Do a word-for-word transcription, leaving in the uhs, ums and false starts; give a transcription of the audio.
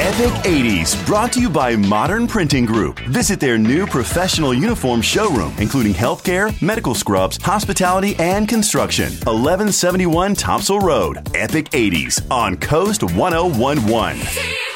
Epic eighties, brought to you by Modern Printing Group. Visit their new professional uniform showroom, including healthcare, medical scrubs, hospitality, and construction. eleven seventy-one Topsail Road. Epic eighties on Coast ten eleven.